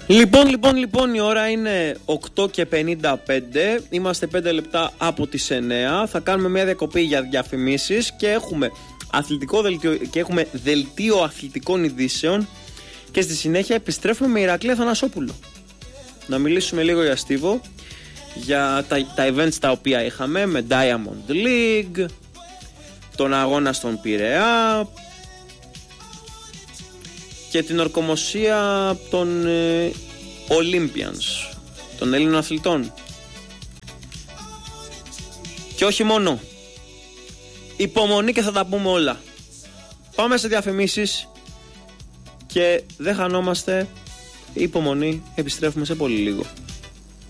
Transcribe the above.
Λοιπόν, η ώρα είναι 8:55. Είμαστε 5 λεπτά από τις 9. Θα κάνουμε μια διακοπή για διαφημίσεις και έχουμε δελτίο αθλητικών ειδήσεων. Και στη συνέχεια επιστρέφουμε με Ηρακλή Αθανασόπουλο. Να μιλήσουμε λίγο για Στίβο, για τα events τα οποία είχαμε με Diamond League, τον αγώνα στον Πειραιά και την ορκομοσία των Olympians, των Ελλήνων αθλητών. Και όχι μόνο. Υπομονή και θα τα πούμε όλα. Πάμε σε διαφημίσεις και δεν χανόμαστε. Υπομονή, επιστρέφουμε σε πολύ λίγο.